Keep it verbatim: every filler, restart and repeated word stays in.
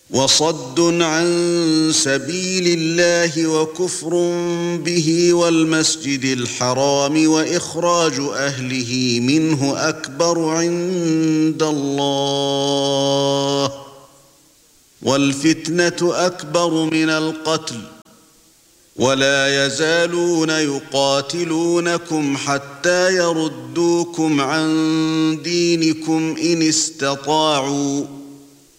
وَصَدٌّ عَن سَبِيلِ اللَّهِ وَكُفْرٌ بِهِ وَالْمَسْجِدِ الْحَرَامِ وَإِخْرَاجُ أَهْلِهِ مِنْهُ أَكْبَرُ عِندَ اللَّهِ وَالْفِتْنَةُ أَكْبَرُ مِنَ الْقَتْلِ وَلَا يَزَالُونَ يُقَاتِلُونَكُمْ حَتَّى يَرُدُّوكُمْ عَن دِينِكُمْ إِنِ اسْتَطَاعُوا